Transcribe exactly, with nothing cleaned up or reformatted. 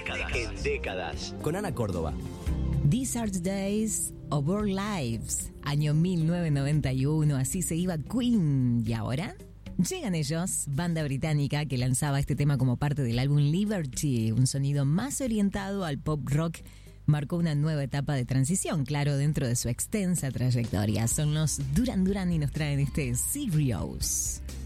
décadas. En décadas. Con Ana Córdoba. These Are the Days of Our Lives, año mil novecientos noventa y uno, así se iba Queen. ¿Y ahora? Llegan ellos, banda británica que lanzaba este tema como parte del álbum Liberty, un sonido más orientado al pop rock. Marcó una nueva etapa de transición, claro, dentro de su extensa trayectoria. Son los Duran Duran y nos traen este Serious.